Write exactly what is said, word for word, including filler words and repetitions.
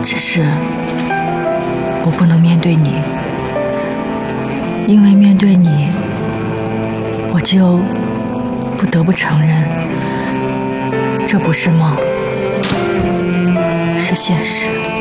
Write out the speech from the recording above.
只是我不能面对你，因为面对你，我就不得不承认，这不是梦，是现实。